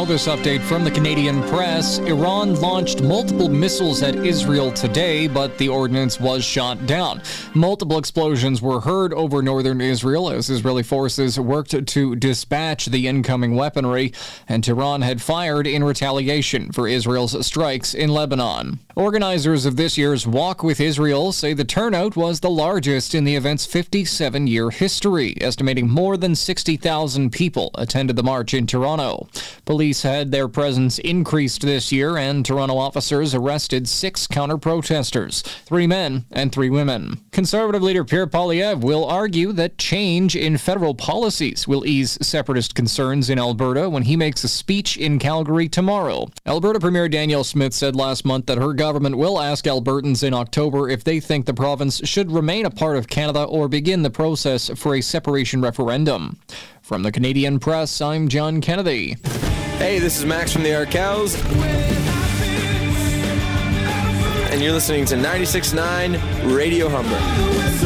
Now, this update from the Canadian press. Iran launched multiple missiles at Israel today, but the ordnance was shot down. Multiple explosions were heard over northern Israel as Israeli forces worked to dispatch the incoming weaponry, and Tehran had fired in retaliation for Israel's strikes in Lebanon. Organizers of this year's Walk with Israel say the turnout was the largest in the event's 57-year history, estimating more than 60,000 people attended the march in Toronto. Police had their presence increased this year, and Toronto officers arrested 6 counter-protesters, 3 men and 3 women. Conservative leader Pierre Poilievre will argue that change in federal policies will ease separatist concerns in Alberta when he makes a speech in Calgary tomorrow. Alberta Premier Danielle Smith said last month that her government will ask Albertans in October if they think the province should remain a part of Canada or begin the process for a separation referendum. From the Canadian press, I'm John Kennedy. Hey, this is Max from the Arkells, and you're listening to 96.9 Radio Humber.